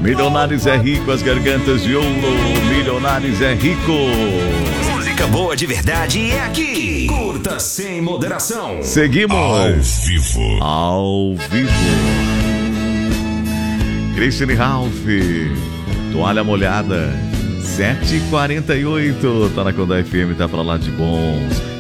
Milionários é rico, as gargantas de ouro. Milionários é rico. Música boa de verdade é aqui. Curta sem moderação. Seguimos. Ao vivo. Cristiane Ralph. Toalha molhada. 7h48. Tá na Conda FM, tá pra lá de bons.